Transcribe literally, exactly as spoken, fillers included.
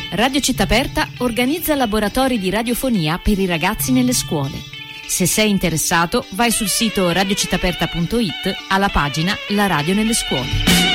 Radio Città Aperta organizza laboratori di radiofonia per i ragazzi nelle scuole. Se sei interessato, vai sul sito radiocittaperta punto it alla pagina La radio nelle scuole.